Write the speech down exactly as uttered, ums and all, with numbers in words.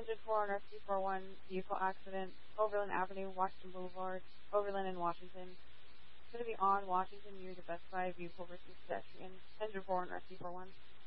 Engine four on Rescue four one, vehicle accident, Overland Avenue, Washington Boulevard, Overland and Washington. It's going to be on Washington near the Best Buy, vehicle versus pedestrian. Engine four on Rescue four one.